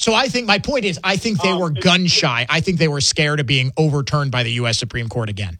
So I think my point is, I think they were gun shy. I think they were scared of being overturned by the U.S. Supreme Court again.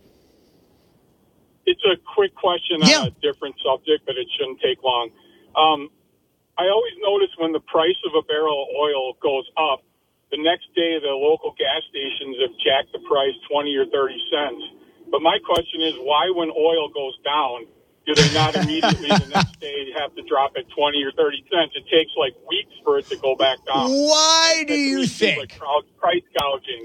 It's a quick question on a different subject, but it shouldn't take long. I always notice when the price of a barrel of oil goes up, the next day the local gas stations have jacked the price 20 or 30 cents. But my question is, why when oil goes down, do they not immediately the next day have to drop it 20 or 30 cents? It takes like weeks for it to go back down. Why do you think? Like price gouging.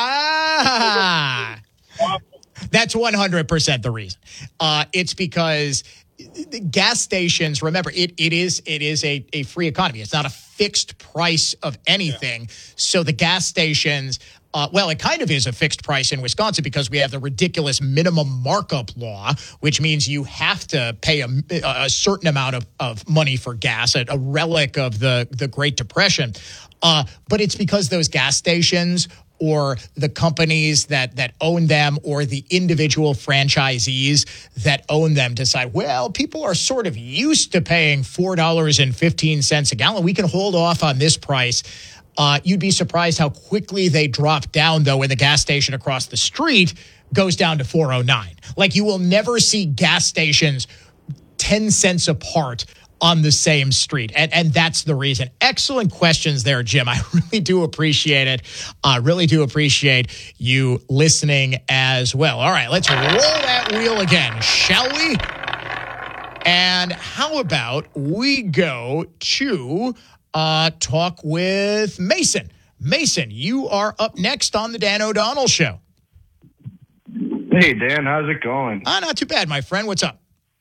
That's 100% the reason. It's because the gas stations, remember, it is a free economy. It's not a fixed price of anything. Yeah. So the gas stations, it kind of is a fixed price in Wisconsin because we have the ridiculous minimum markup law, which means you have to pay a certain amount of money for gas, a relic of the Great Depression. But it's because those gas stations or the companies that own them or the individual franchisees that own them decide, well, people are sort of used to paying $4.15 a gallon. We can hold off on this price. You'd be surprised how quickly they drop down, though, when the gas station across the street goes down to $4.09. Like, you will never see gas stations 10 cents apart on the same street. And that's the reason. Excellent questions there, Jim. I really do appreciate it. I really do appreciate you listening as well. All right, let's roll that wheel again, shall we? And how about we go to talk with Mason. Mason, you are up next on the Dan O'Donnell Show. Hey, Dan, how's it going? Not too bad, my friend. What's up?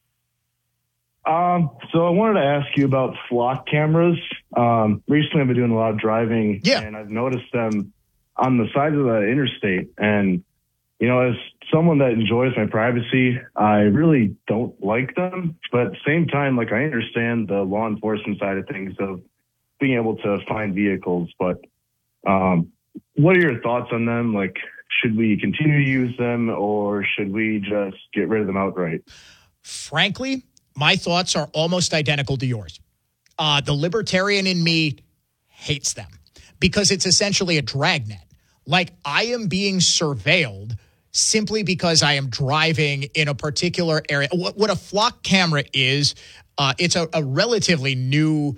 So I wanted to ask you about flock cameras. Recently I've been doing a lot of driving, and I've noticed them on the sides of the interstate. And, you know, as someone that enjoys my privacy, I really don't like them. But at the same time, like, I understand the law enforcement side of things of being able to find vehicles. But what are your thoughts on them? Like, should we continue to use them or should we just get rid of them outright? Frankly, my thoughts are almost identical to yours. The libertarian in me hates them because it's essentially a dragnet. Like, I am being surveilled simply because I am driving in a particular area. What a flock camera is, it's a relatively new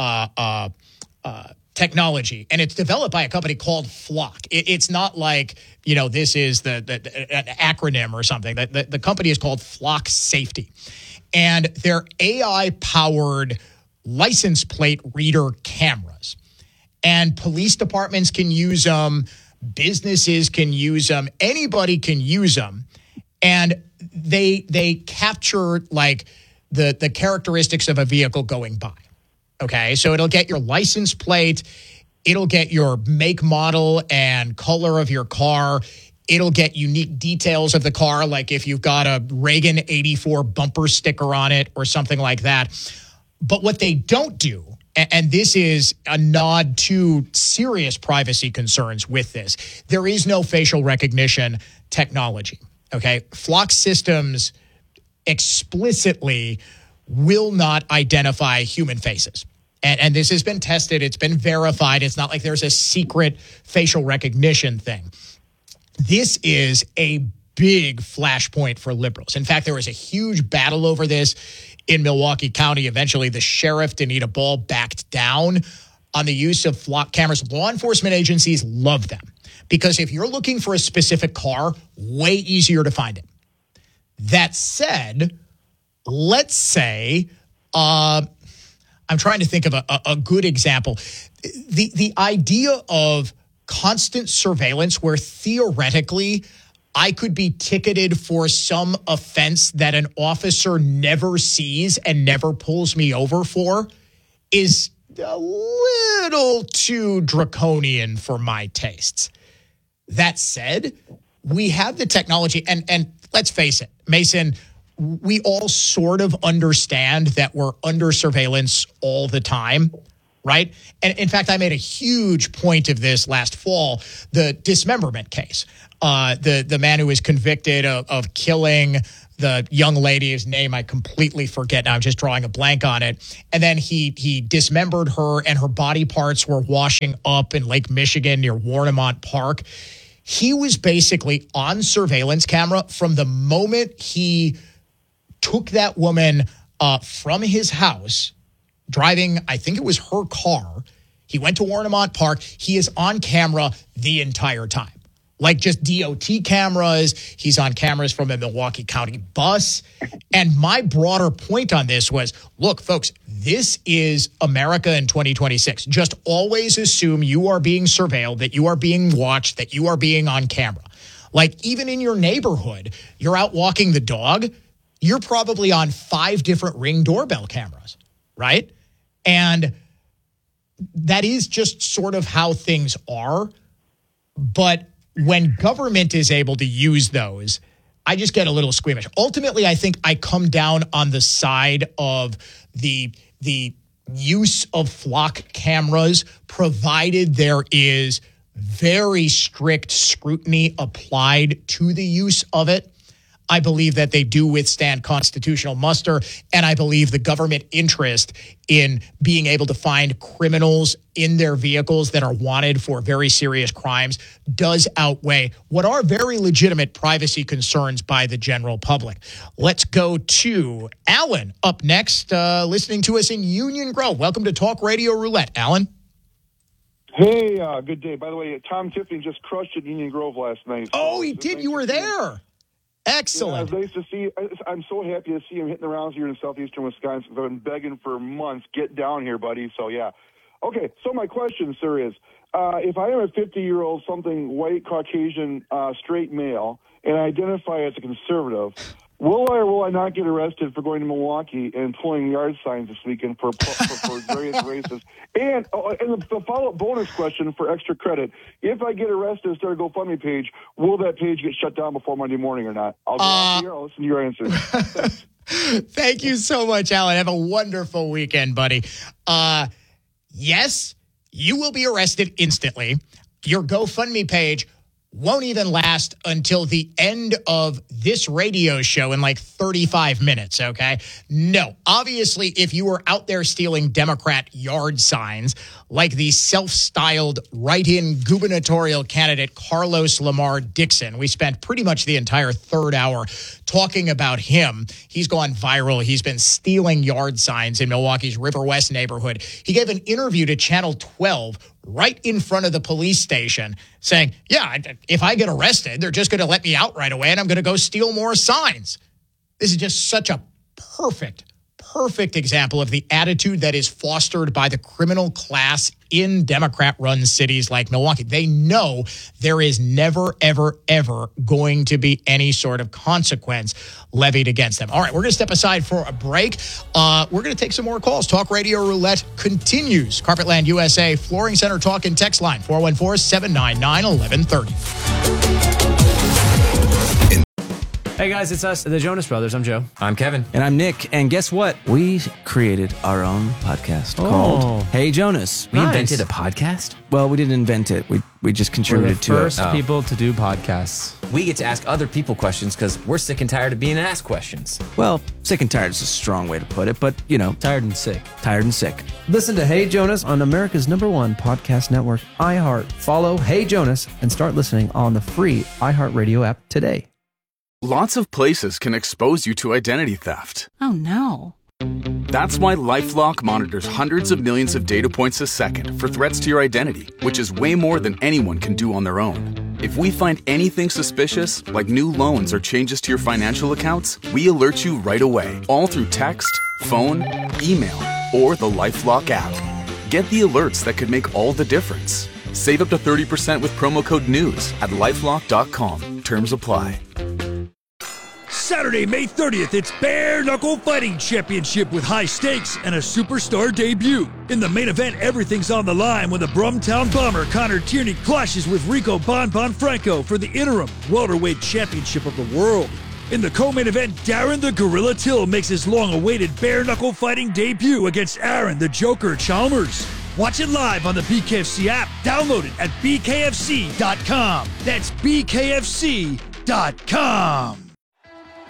technology, and it's developed by a company called Flock. It's not like, you know, this is an acronym or something. The company is called Flock Safety. And they're AI-powered license plate reader cameras. And police departments can use them. Businesses can use them. Anybody can use them. And they capture, like, the characteristics of a vehicle going by. Okay? So it'll get your license plate. It'll get your make, model, and color of your car. It'll get unique details of the car, like if you've got a Reagan 84 bumper sticker on it or something like that. But what they don't do, and this is a nod to serious privacy concerns with this, there is no facial recognition technology, okay? Flock systems explicitly will not identify human faces. And this has been tested. It's been verified. It's not like there's a secret facial recognition thing. This is a big flashpoint for liberals. In fact, there was a huge battle over this in Milwaukee County. Eventually, the sheriff, Danita Ball, backed down on the use of flock cameras. Law enforcement agencies love them because if you're looking for a specific car, way easier to find it. That said, let's say, I'm trying to think of a good example. The idea of constant surveillance where theoretically I could be ticketed for some offense that an officer never sees and never pulls me over for is a little too draconian for my tastes. That said, we have the technology, and let's face it, Mason, we all sort of understand that we're under surveillance all the time. Right? And in fact, I made a huge point of this last fall, the dismemberment case. The man who was convicted of killing the young lady's name I completely forget now. I'm just drawing a blank on it. And then he dismembered her, and her body parts were washing up in Lake Michigan near Warnemont Park. He was basically on surveillance camera from the moment he took that woman from his house, driving, I think it was her car. He went to Warnemont Park. He is on camera the entire time. Like just DOT cameras. He's on cameras from a Milwaukee County bus. And my broader point on this was, look, folks, this is America in 2026. Just always assume you are being surveilled, that you are being watched, that you are being on camera. Like even in your neighborhood, you're out walking the dog, you're probably on 5 different Ring doorbell cameras, right? And that is just sort of how things are. But when government is able to use those, I just get a little squeamish. Ultimately, I think I come down on the side of the use of flock cameras, provided there is very strict scrutiny applied to the use of it. I believe that they do withstand constitutional muster, and I believe the government interest in being able to find criminals in their vehicles that are wanted for very serious crimes does outweigh what are very legitimate privacy concerns by the general public. Let's go to Alan up next, listening to us in Union Grove. Welcome to Talk Radio Roulette, Alan. Hey, good day. By the way, Tom Tiffany just crushed at Union Grove last night. Oh, he did. You were there. Excellent. Yeah, it was nice to see. I'm so happy to see him hitting the rounds here in southeastern Wisconsin. I've been begging for months. Get down here, buddy. So, yeah. Okay, so my question, sir, is if I am a 50-year-old, something white, Caucasian, straight male, and I identify as a conservative, will I or will I not get arrested for going to Milwaukee and pulling yard signs this weekend for various races? And the follow-up bonus question for extra credit, if I get arrested and start a GoFundMe page, will that page get shut down before Monday morning or not? I'll go off here. I'll listen to your answers. Thank you so much, Alan. Have a wonderful weekend, buddy. Yes, you will be arrested instantly. Your GoFundMe page won't even last until the end of this radio show in like 35 minutes, okay? No. Obviously, if you were out there stealing Democrat yard signs like the self-styled write-in gubernatorial candidate Carlos Lamar Dixon, we spent pretty much the entire third hour talking about him. He's gone viral. He's been stealing yard signs in Milwaukee's River West neighborhood. He gave an interview to Channel 12 right in front of the police station saying, yeah, if I get arrested, they're just going to let me out right away and I'm going to go steal more signs. This is just such a perfect example of the attitude that is fostered by the criminal class in Democrat-run cities like Milwaukee. They know there is never, ever, ever going to be any sort of consequence levied against them. All right, we're going to step aside for a break. We're going to take some more calls. Talk Radio Roulette continues. Carpetland USA Flooring Center Talk and Text Line, 414-799-1130. Hey guys, it's us, the Jonas Brothers. I'm Joe. I'm Kevin. And I'm Nick. And guess what? We created our own podcast called Hey Jonas. We invented a podcast? Well, we didn't invent it. We just contributed to it. We're the first people to do podcasts. We get to ask other people questions because we're sick and tired of being asked questions. Well, sick and tired is a strong way to put it, but, you know. Tired and sick. Tired and sick. Listen to Hey Jonas on America's #1 podcast network, iHeart. Follow Hey Jonas and start listening on the free iHeartRadio app today. Lots of places can expose you to identity theft. Oh, no. That's why LifeLock monitors hundreds of millions of data points a second for threats to your identity, which is way more than anyone can do on their own. If we find anything suspicious, like new loans or changes to your financial accounts, we alert you right away, all through text, phone, email, or the LifeLock app. Get the alerts that could make all the difference. Save up to 30% with promo code NEWS at LifeLock.com. Terms apply. Saturday, May 30th, it's Bare Knuckle Fighting Championship with high stakes and a superstar debut. In the main event, everything's on the line when the Brumtown Bomber Connor Tierney clashes with Rico Bon Franco for the interim welterweight championship of the world. In the co-main event, Darren the Gorilla Till makes his long-awaited Bare Knuckle Fighting debut against Aaron the Joker Chalmers. Watch it live on the BKFC app. Download it at bkfc.com. That's bkfc.com.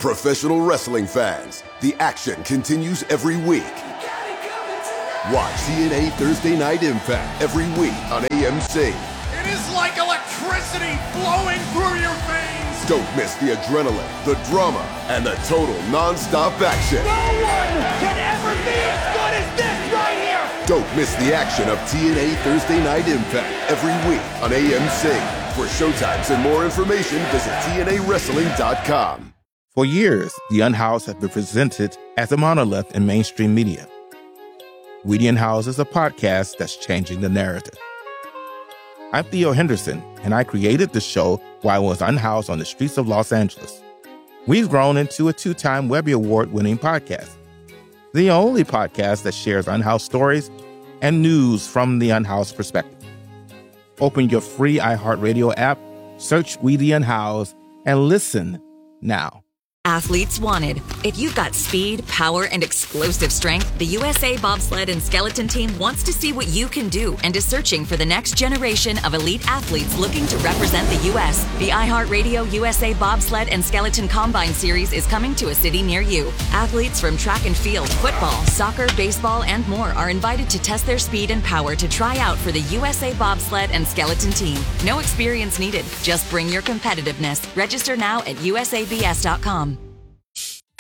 Professional wrestling fans, the action continues every week. Watch TNA Thursday Night Impact every week on AMC. It is like electricity flowing through your veins. Don't miss the adrenaline, the drama, and the total non-stop action. No one can ever be as good as this right here. Don't miss the action of TNA Thursday Night Impact every week on AMC. For showtimes and more information, visit TNAWrestling.com. For years, The Unhoused has been presented as a monolith in mainstream media. We the Unhoused is a podcast that's changing the narrative. I'm Theo Henderson, and I created the show while I was unhoused on the streets of Los Angeles. We've grown into a 2-time Webby Award-winning podcast, the only podcast that shares unhoused stories and news from the unhoused perspective. Open your free iHeartRadio app, search We the Unhoused, and listen now. Athletes wanted. If you've got speed, power, and explosive strength, the USA Bobsled and Skeleton Team wants to see what you can do and is searching for the next generation of elite athletes looking to represent the U.S. The iHeartRadio USA Bobsled and Skeleton Combine Series is coming to a city near you. Athletes from track and field, football, soccer, baseball, and more are invited to test their speed and power to try out for the USA Bobsled and Skeleton Team. No experience needed. Just bring your competitiveness. Register now at usabs.com.